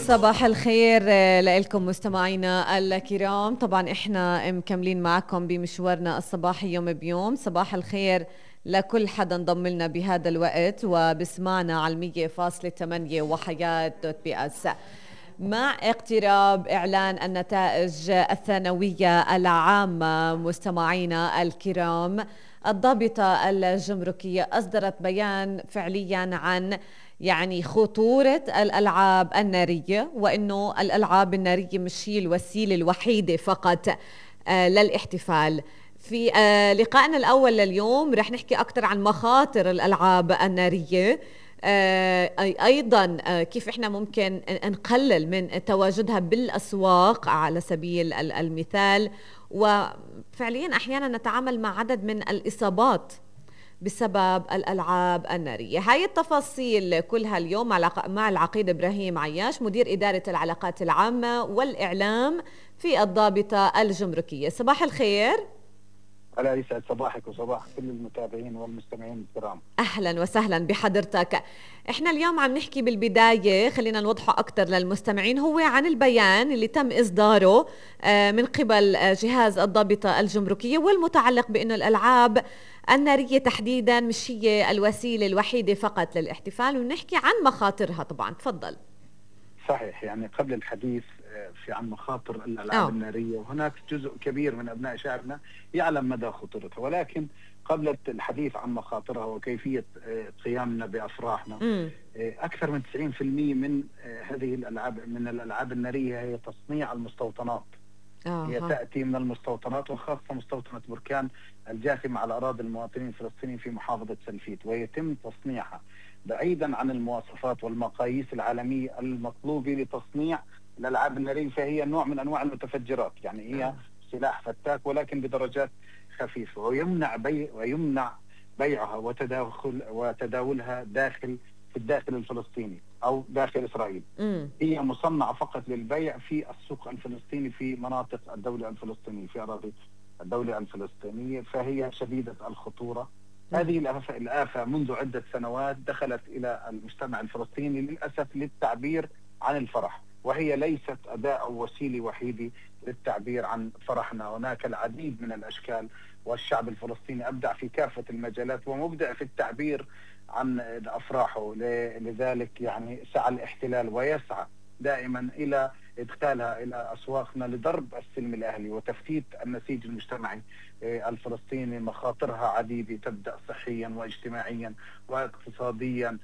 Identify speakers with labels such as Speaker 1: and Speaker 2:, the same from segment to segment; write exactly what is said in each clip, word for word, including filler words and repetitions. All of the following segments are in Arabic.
Speaker 1: صباح الخير لكم مستمعينا الكرام. طبعا احنا مكملين معكم بمشوارنا الصباحي يوم بيوم. صباح الخير لكل حدا انضم لنا بهذا الوقت وبسمعنا على المية فاصلة ثمانية وحياة دوت بي اس. مع اقتراب إعلان النتائج الثانوية العامة مستمعينا الكرام، الضابطة الجمركية أصدرت بيان فعليا عن يعني خطورة الألعاب النارية، وإنه الألعاب النارية مش هي الوسيلة الوحيدة فقط آه للاحتفال. في آه لقائنا الأول لليوم رح نحكي أكثر عن مخاطر الألعاب النارية، آه أيضا آه كيف إحنا ممكن نقلل من تواجدها بالأسواق على سبيل المثال، وفعليا أحيانا نتعامل مع عدد من الإصابات بسبب الألعاب النارية. هاي التفاصيل كلها اليوم مع العقيد إبراهيم عياش، مدير إدارة العلاقات العامة والإعلام في الضابطة الجمركية. صباح الخير.
Speaker 2: ألا يسعد صباحك وصباح كل المتابعين والمستمعين الكرام.
Speaker 1: أهلا وسهلا بحضرتك. احنا اليوم عم نحكي بالبداية، خلينا نوضحه أكثر للمستمعين، هو عن البيان اللي تم إصداره من قبل جهاز الضابطة الجمركية والمتعلق بأنه الألعاب النارية تحديدا مش هي الوسيلة الوحيدة فقط للاحتفال، ونحكي عن مخاطرها. طبعا تفضل.
Speaker 2: صحيح، يعني قبل الحديث في عن مخاطر الألعاب أوه. النارية، وهناك جزء كبير من أبناء شعبنا يعلم مدى خطورتها، ولكن قبل الحديث عن مخاطرها وكيفية قيامنا بأفراحنا، م. أكثر من تسعين بالمئة من هذه الألعاب من الألعاب النارية هي تصنيع المستوطنات. أوه. هي تأتي من المستوطنات، وخاصة مستوطنة بركان الجاثمة على أراضي المواطنين الفلسطينيين في محافظة سلفيت، ويتم تصنيعها بعيدا عن المواصفات والمقاييس العالمية المطلوبة لتصنيع الألعاب النارية. فهي نوع من أنواع المتفجرات، يعني هي سلاح فتاك ولكن بدرجات خفيفة، ويمنع بيع ويمنع بيعها وتداخل وتداولها داخل في الداخل الفلسطيني أو داخل إسرائيل. م. هي مصنعة فقط للبيع في السوق الفلسطيني في مناطق الدولة الفلسطينية، في أراضي الدولة الفلسطينية، فهي شديدة الخطورة. م. هذه الآفة, الآفة منذ عدة سنوات دخلت إلى المجتمع الفلسطيني للأسف للتعبير عن الفرح، وهي ليست أداة أو وسيلة وحيدة للتعبير عن فرحنا. هناك العديد من الأشكال، والشعب الفلسطيني أبدع في كافة المجالات ومبدع في التعبير عن أفراحه. لذلك يعني سعى الاحتلال ويسعى دائما إلى إدخالها إلى أسواقنا لضرب السلم الأهلي وتفتيت النسيج المجتمعي الفلسطيني. مخاطرها عديدة، تبدأ صحيا واجتماعيا واقتصاديا،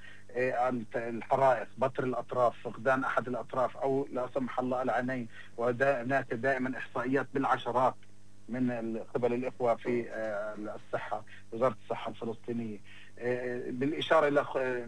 Speaker 2: الحرائق، بتر الأطراف، فقدان أحد الأطراف أو لا سمح الله العينين، وهناك دائما إحصائيات بالعشرات من قبل الإخوة في الصحة، وزارة الصحة الفلسطينية، بالإشارة إلى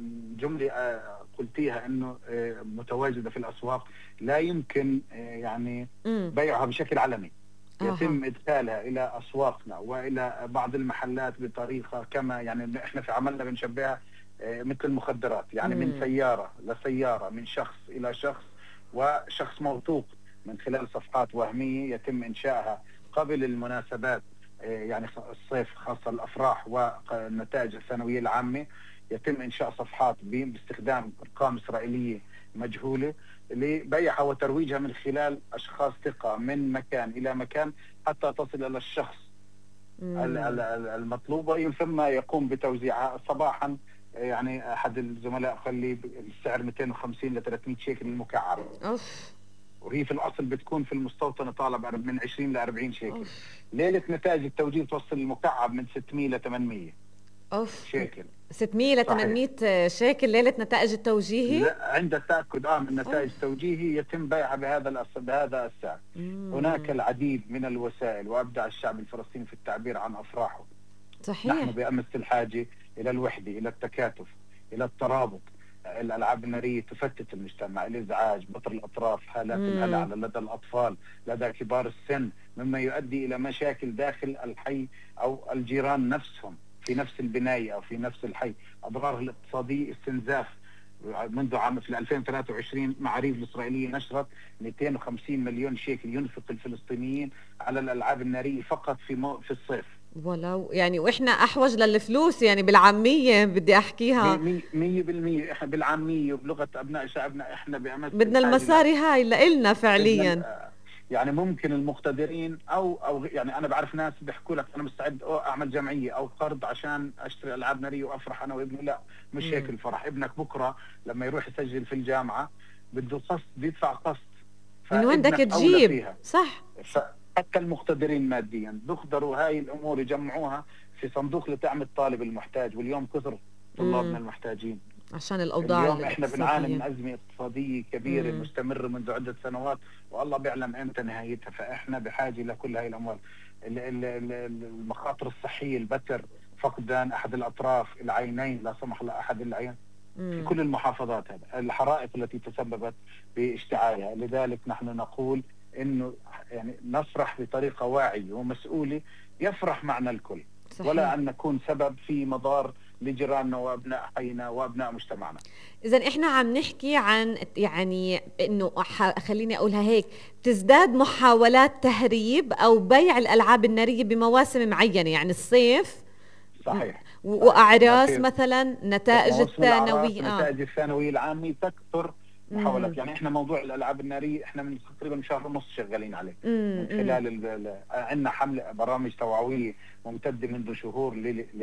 Speaker 2: جملة قلتيها أنه متواجدة في الأسواق لا يمكن يعني بيعها بشكل علني. يتم إدخالها إلى أسواقنا وإلى بعض المحلات بطريقة كما يعني إحنا في عملنا بنشبهها مثل المخدرات، يعني من سيارة لسيارة، من شخص إلى شخص، وشخص موثوق من خلال صفحات وهمية يتم إنشائها قبل المناسبات، يعني الصيف خاصة الأفراح والنتائج الثانوية العامة. يتم إنشاء صفحات باستخدام أرقام إسرائيلية مجهولة لبيعها وترويجها من خلال أشخاص ثقة من مكان إلى مكان حتى تصل إلى الشخص المطلوبة، ثم يقوم بتوزيعها صباحا. يعني أحد الزملاء قال لي السعر مئتين وخمسين ل ثلاثمئة شيكل المكعب، وهي في الأصل بتكون في المستوطنة طالب من عشرين ل أربعين شيكل. أوف. ليلة نتائج التوزيع توصل المكعب من ستمئة ل ثمانمئة
Speaker 1: أوف.
Speaker 2: شيكل.
Speaker 1: ستمئة ل ثمانمئة شيكل ليلة نتائج التوجيهي؟
Speaker 2: لا، عند التأكد آه من نتائج التوجيهي يتم بيعها بهذا بهذا السعر. مم. هناك العديد من الوسائل، وأبدع الشعب الفلسطيني في التعبير عن أفراحه. صحيح. نحن بأمس الحاجة إلى الوحدة، إلى التكاتف، إلى الترابط. الألعاب النارية تفتت المجتمع، الإزعاج، بطر الأطراف، حالات الهلع لدى الأطفال، لدى كبار السن، مما يؤدي إلى مشاكل داخل الحي أو الجيران نفسهم في نفس البناية أو في نفس الحي. أضرارها الاقتصادية استنزاف. منذ عام في ألفين وثلاثة وعشرين معاريف الإسرائيلية نشرت مئتين وخمسين مليون شيكل ينفق الفلسطينيين على الألعاب النارية فقط في مو في الصيف.
Speaker 1: ولو يعني واحنا احوج للفلوس، يعني بالعاميه بدي احكيها
Speaker 2: مية بالمية. احنا بالعاميه وبلغه ابناء شعبنا احنا بامس
Speaker 1: بدنا
Speaker 2: الحاجه.
Speaker 1: المصاري هاي لإلنا فعليا.
Speaker 2: بدنا يعني ممكن المقتدرين او او يعني انا بعرف ناس بيحكوا لك انا مستعد اعمل جمعيه او قرض عشان اشتري العاب ناريه وافرح انا وابني. لا، مش هيك الفرح. ابنك بكره لما يروح يسجل في الجامعه بده قسط، بيدفع قسط،
Speaker 1: من وين بدك
Speaker 2: فابنك اولى
Speaker 1: تجيب؟
Speaker 2: فيها.
Speaker 1: صح.
Speaker 2: حتى المقتدرين ماديا بيقدروا هاي الامور يجمعوها في صندوق لدعم الطالب المحتاج، واليوم كثر طلابنا المحتاجين
Speaker 1: عشان الاوضاع
Speaker 2: اليوم احنا بنعاني من
Speaker 1: الاقتصاديه.
Speaker 2: ازمه اقتصاديه كبيره
Speaker 1: مم.
Speaker 2: مستمره منذ عده سنوات، والله بيعلم امتى نهايتها. فاحنا بحاجه لكل هاي الاموال. المخاطر الصحيه، البتر، فقدان احد الاطراف، العينين لا سمح الله احد العين في كل المحافظات، هذا الحرائق التي تسببت باشتعالها. لذلك نحن نقول انه يعني نفرح بطريقه واعيه ومسؤوله يفرح معنا الكل. صحيح. ولا ان نكون سبب في مضار لجيراننا وابناء حينا وابناء مجتمعنا.
Speaker 1: اذا احنا عم نحكي عن يعني انه خليني اقولها هيك، تزداد محاولات تهريب او بيع الالعاب الناريه بمواسم معينه، يعني الصيف.
Speaker 2: صحيح.
Speaker 1: واعراس مثلا، نتائج الثانويه
Speaker 2: آه. نتائج الثانويه العامه تكثر محاولات. يعني احنا موضوع الالعاب الناريه احنا من تقريبا شهر ونص شغالين عليه. مم. من خلال عندنا حمله برامج توعويه ممتده منذ شهور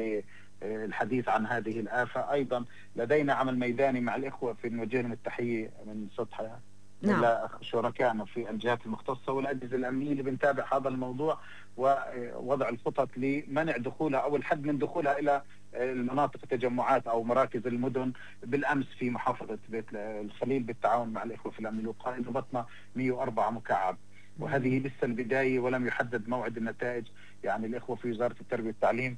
Speaker 2: للحديث عن هذه الآفة. ايضا لدينا عمل ميداني مع الاخوه في نوجه لهم التحيه من سطحها. نعم. لشركائنا في الجهات المختصه والاجهزه الامنيه اللي بنتابع هذا الموضوع ووضع الخطط لمنع دخولها او الحد من دخولها الى المناطق التجمعات او مراكز المدن. بالامس في محافظه بيت الخليل بالتعاون مع الاخوه في الامن الوقائي ضبطنا مئة وأربعة مكعب، وهذه لسه البدايه ولم يحدد موعد النتائج. يعني الاخوه في وزاره التربيه والتعليم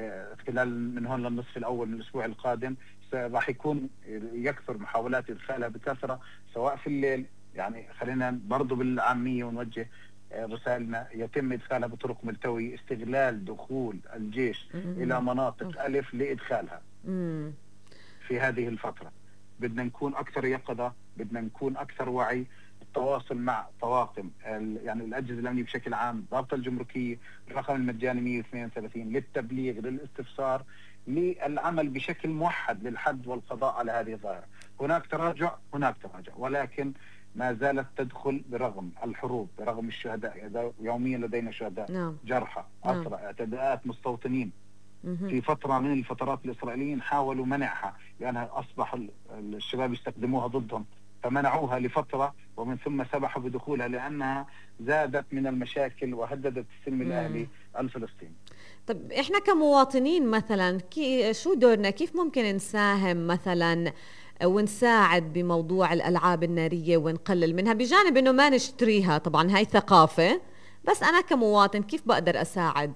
Speaker 2: خلال من هون للنصف الاول من الاسبوع القادم راح يكون يكثر محاولات ادخالها بكثره سواء في الليل. يعني خلينا برضه بالعاميه ونوجه رسائلنا يتم ادخالها بطرق ملتويه، استغلال دخول الجيش مم. الى مناطق الف لادخالها مم. في هذه الفتره. بدنا نكون اكثر يقظه، بدنا نكون اكثر وعي. التواصل مع طواقم يعني الاجهزه الامنيه بشكل عام، الرابطه الجمركيه، الرقم المجاني مئة واثنين وثلاثين للتبليغ للاستفسار، للعمل بشكل موحد للحد والقضاء على هذه الظاهره. هناك تراجع، هناك تراجع، ولكن ما زالت تدخل برغم الحروب، برغم الشهداء. يوميا لدينا شهداء، نعم. جرحى، أسرى، نعم. اعتداءات مستوطنين. مه. في فترة من الفترات الإسرائيليين حاولوا منعها لأنها أصبح الشباب يستخدموها ضدهم، فمنعوها لفترة ومن ثم سمحوا بدخولها لأنها زادت من المشاكل وهددت السلم الأهلي الفلسطيني.
Speaker 1: طب إحنا كمواطنين مثلا كي شو دورنا؟ كيف ممكن نساهم مثلا ونساعد بموضوع الألعاب النارية ونقلل منها، بجانب إنه ما نشتريها؟ طبعا هاي ثقافة، بس أنا كمواطن كيف بقدر أساعد؟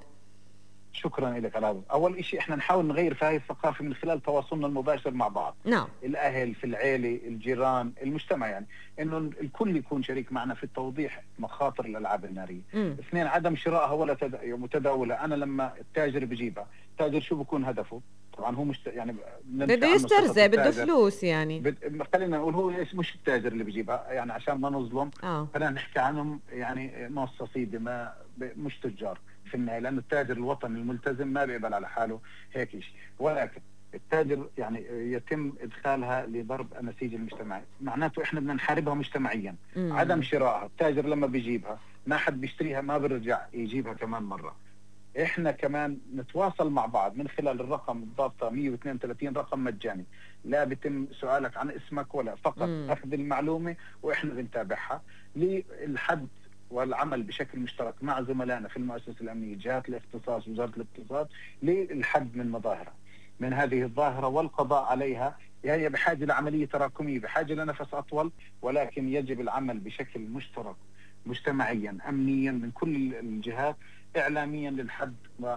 Speaker 2: شكرا لك على هذا. اول شيء احنا نحاول نغير في هذه الثقافه من خلال تواصلنا المباشر مع بعض. نعم. الاهل، في العيله، الجيران، المجتمع، يعني انه الكل يكون شريك معنا في توضيح مخاطر الالعاب الناريه. م. اثنين، عدم شرائها ولا متداولها. انا لما التاجر بجيبها، التاجر شو بكون هدفه؟ طبعا هو مش يعني
Speaker 1: بده يسترزق، بده فلوس. يعني
Speaker 2: بد... خلينا نقول هو مش التاجر اللي بيجيبها، يعني عشان ما نظلم آه. خلينا نحكي عنهم يعني مؤسسين بما مش تجار في النهايه، لأن التاجر الوطني الملتزم ما بيقبل على حاله هيك شيء. ولكن التاجر يعني يتم ادخالها لضرب النسيج المجتمعي، معناته احنا بدنا نحاربها مجتمعيا. مم. عدم شرائها، التاجر لما بيجيبها ما حد بيشتريها، ما بيرجع يجيبها كمان مره. احنا كمان نتواصل مع بعض من خلال الرقم الضابطه مئة واثنين وثلاثين، رقم مجاني، لا بيتم سؤالك عن اسمك ولا، فقط مم. اخذ المعلومه واحنا بنتابعها للحد والعمل بشكل مشترك مع زملائنا في المؤسسة الأمنية، جهات الاختصاص، وزارة الاقتصاد، للحد من مظاهرها من هذه الظاهرة والقضاء عليها. هي يعني بحاجة لعملية تراكمية، بحاجة لنفس أطول، ولكن يجب العمل بشكل مشترك مجتمعيا، أمنيا، من كل الجهات، إعلاميا، للحد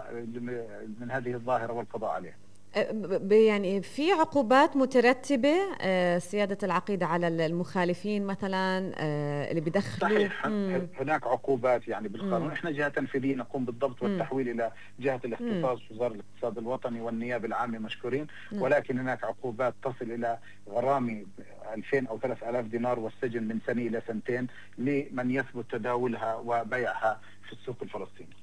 Speaker 2: من هذه الظاهرة والقضاء عليها.
Speaker 1: يعني في عقوبات مترتبة سيادة العقيدة على المخالفين مثلا اللي بيدخلوا؟
Speaker 2: صحيح. مم. هناك عقوبات يعني بالقانون. مم. احنا جهة تنفيذية نقوم بالضبط والتحويل الى جهة الاختصاص، وزارة الاقتصاد الوطني والنيابة العامة مشكورين. مم. ولكن هناك عقوبات تصل الى غرامة ألفين او ثلاثة آلاف دينار والسجن من سنة الى سنتين لمن يثبت تداولها وبيعها في السوق الفلسطيني.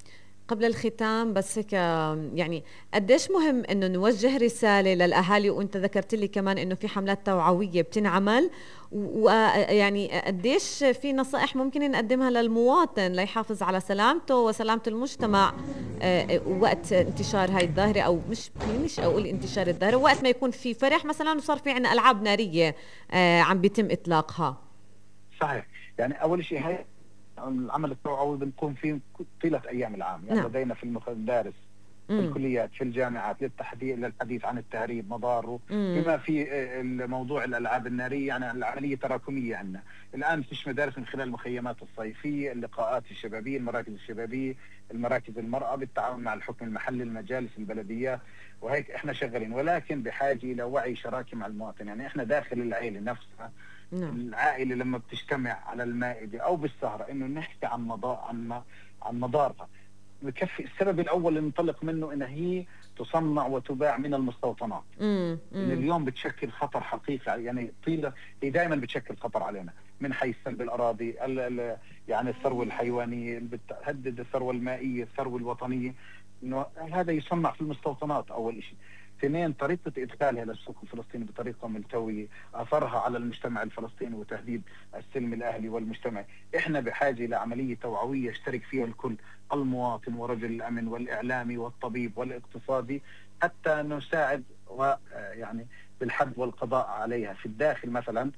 Speaker 1: قبل الختام بس هيك يعني قديش مهم انه نوجه رساله للاهالي، وانت ذكرت لي كمان انه في حملات توعويه بتنعمل، ويعني قديش في نصائح ممكن نقدمها للمواطن ليحافظ على سلامته وسلامه المجتمع وقت انتشار هاي الظاهره، او مش مش اقول انتشار الظاهره، وقت ما يكون في فرح مثلا وصار في عندنا العاب ناريه عم بيتم اطلاقها.
Speaker 2: صحيح، يعني اول شيء هي العمل التوعوي بنقوم فيه طيله ايام العام، يعني نعم. لدينا في المدارس، في الكليات، في الجامعات، للتحديث للحديث عن التهريب مضاره، بما في موضوع الالعاب الناريه، يعني العمليه تراكميه عندنا الان في مدارس من خلال المخيمات الصيفيه، اللقاءات الشبابيه، المراكز الشبابيه، المراكز المراه بالتعاون مع الحكم المحلي، المجالس، البلديات، وهيك احنا شغالين، ولكن بحاجه الى وعي شراكي مع المواطن. يعني احنا داخل العائله نفسها، نعم. العائله لما بتجتمع على المائده او بالسهره انه نحكي عن مضار عن عن مضارها، بكفي السبب الاول اللي ننطلق منه ان هي تصنع وتباع من المستوطنات. إن اليوم بتشكل خطر حقيقي، يعني طيله هي دائما بتشكل خطر علينا من حيث سلب الاراضي، يعني الثروه الحيوانيه، بتهدد الثروه المائيه، الثروه الوطنيه، انه هذا يصنع في المستوطنات اول شيء. اثنين، طريقة إدخالها للسوق الفلسطيني بطريقة ملتوية، أثرها على المجتمع الفلسطيني وتهديد السلم الأهلي والمجتمع. إحنا بحاجة لعملية توعوية يشترك فيها الكل، المواطن ورجل الأمن والإعلامي والطبيب والاقتصادي، حتى نساعد ويعني بالحد والقضاء عليها. في الداخل مثلا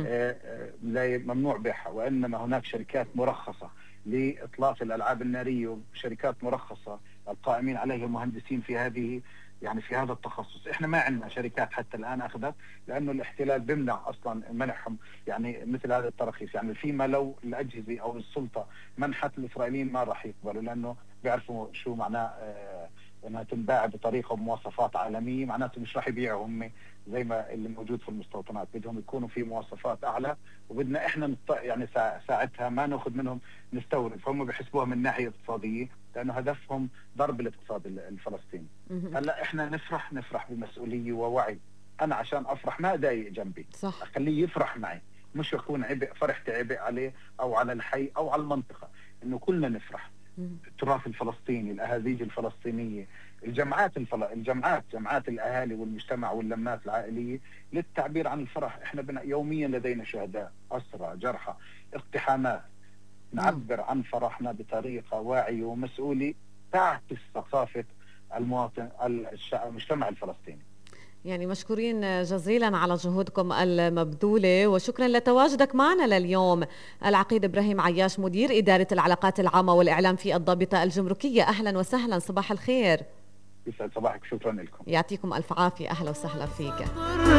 Speaker 2: لا ممنوع بيعها، وإنما هناك شركات مرخصة لإطلاق الألعاب النارية، وشركات مرخصة القائمين عليها مهندسين في هذه يعني في هذا التخصص. احنا ما عندنا شركات حتى الان اخذت، لانه الاحتلال بيمنع اصلا منحهم يعني مثل هذا التراخيص. يعني فيما لو الاجهزه او السلطه منحت، الاسرائيليين ما راح يقبلوا، لانه بيعرفوا شو معناه آه انها تنباع بطريقه ومواصفات عالميه، معناته مش راح يبيعوا هم زي ما اللي موجود في المستوطنات، بدهم يكونوا في مواصفات اعلى، وبدنا احنا نط... يعني سا... ساعتها ما ناخذ منهم نستورد، فهم بحسبوها من ناحيه اقتصاديه، لانه هدفهم ضرب الاقتصاد الفلسطيني. هلا احنا نفرح نفرح بمسؤوليه ووعي. انا عشان افرح ما اضايق جنبي، صح، اخليه يفرح معي، مش يكون عبء، فرحتي عبء عليه او على الحي او على المنطقه، انه كلنا نفرح. التراث الفلسطيني، الاهازيج الفلسطينيه، الجمعات الفل... الجمعات جمعات الاهالي والمجتمع واللمات العائليه للتعبير عن الفرح. احنا بنا يوميا لدينا شهداء، اسرى، جرحى، اقتحامات، نعبر عن فرحنا بطريقه واعيه ومسؤوله تعكس ثقافه المواطن المجتمع الفلسطيني.
Speaker 1: يعني مشكورين جزيلا على جهودكم المبذولة، وشكرا لتواجدك معنا لليوم. العقيد إبراهيم عياش، مدير إدارة العلاقات العامة والإعلام في الضابطة الجمركية، أهلا وسهلا، صباح الخير.
Speaker 2: يسعد صباحك، شكرا لكم.
Speaker 1: يعطيكم ألف عافية، أهلا وسهلا فيك.